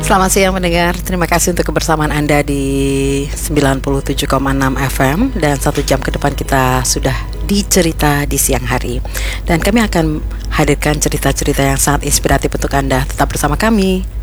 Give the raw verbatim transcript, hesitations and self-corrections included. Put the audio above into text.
Selamat siang mendengar, terima kasih untuk kebersamaan Anda di sembilan puluh tujuh koma enam F M. Dan satu jam ke depan kita sudah di Cerita di Siang Hari. Dan kami akan hadirkan cerita-cerita yang sangat inspiratif untuk Anda. Tetap bersama kami.